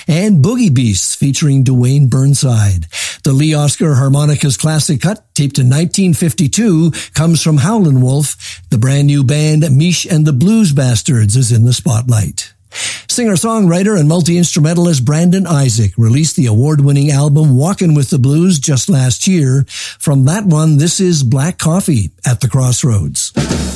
and Boogie Beasts featuring Dwayne Burnside. The Lee Oscar Harmonicas classic cut, taped in 1952, comes from Howlin' Wolf. The brand new band Mish and the Blues Bastards is in the spotlight. Singer-songwriter and multi-instrumentalist Brandon Isaac released the award-winning album Walkin' with the Blues just last year. From that one, this is Black Coffee at the Crossroads.